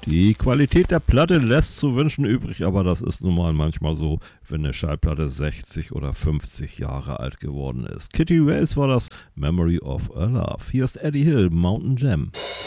Die Qualität der Platte lässt zu wünschen übrig, aber das ist nun mal manchmal so, wenn eine Schallplatte 60 oder 50 Jahre alt geworden ist. Kitty Wales war das, Memory of a Love. Hier ist Eddie Hill, Mountain Jam.